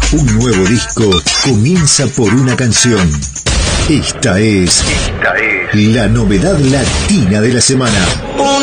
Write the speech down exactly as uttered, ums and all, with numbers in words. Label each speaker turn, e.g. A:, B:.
A: Un nuevo disco comienza por una canción. Esta es, Esta es la novedad latina de la semana.